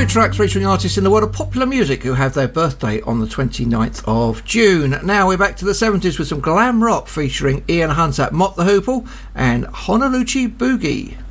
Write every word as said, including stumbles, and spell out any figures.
Five tracks featuring artists in the world of popular music who have their birthday on the twenty-ninth of June. Now we're back to the seventies with some glam rock featuring Ian Hunt at Mott the Hoople and Honolulu Boogie.